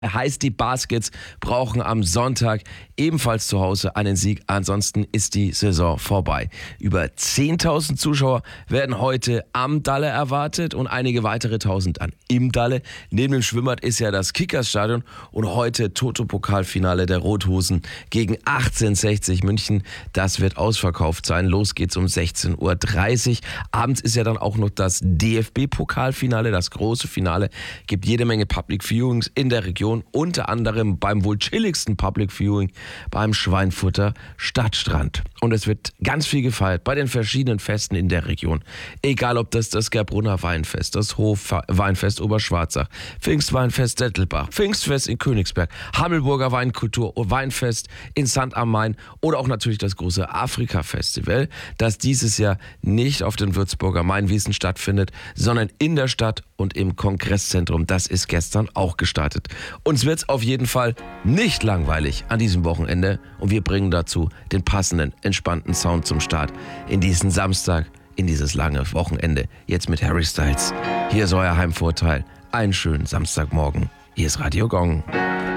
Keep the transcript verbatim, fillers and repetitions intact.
Heißt, die Baskets brauchen am Sonntag ebenfalls zu Hause einen Sieg, ansonsten ist die Saison vorbei. Über zehntausend Zuschauer werden heute am Dalle erwartet und einige weitere tausend an im Dalle. Neben dem Schwimmbad ist ja das Kickersstadion und heute Toto-Pokalfinale der Rothosen gegen achtzehnhundertsechzig München. Das wird ausverkauft sein. Los geht's um sechzehn Uhr dreißig. Abends ist ja dann auch noch das D F B-Pokalfinale, das große Finale. Gibt jede Menge Public Viewings in der Region. Unter anderem beim wohl chilligsten Public Viewing beim Schweinfurter Stadtstrand. Und es wird ganz viel gefeiert bei den verschiedenen Festen in der Region. Egal ob das das Gerbrunner Weinfest, das Hofweinfest Oberschwarzach, Pfingstweinfest Dettelbach, Pfingstfest in Königsberg, Hammelburger Weinkultur, Weinfest in Sankt am Main oder auch natürlich das große Afrika-Festival, das dieses Jahr nicht auf den Würzburger Mainwiesen stattfindet, sondern in der Stadt und im Kongresszentrum. Das ist gestern auch gestartet. Uns wird's auf jeden Fall nicht langweilig an diesem Wochenende und wir bringen dazu den passenden, entspannten Sound zum Start in diesen Samstag, in dieses lange Wochenende. Jetzt mit Harry Styles. Hier ist euer Heimvorteil. Einen schönen Samstagmorgen. Hier ist Radio Gong.